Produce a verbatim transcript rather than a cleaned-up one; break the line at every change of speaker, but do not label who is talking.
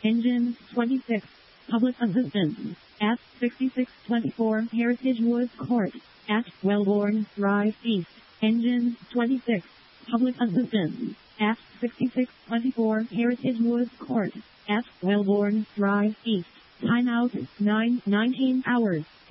Engine twenty-six. Public assistance at sixty-six twenty-four Heritage Woods Court at Wellborn Drive East. Engine twenty-six. Public assistance at sixty-six twenty-four Heritage Woods Court at Wellborn Drive East. Timeout nine nineteen hours.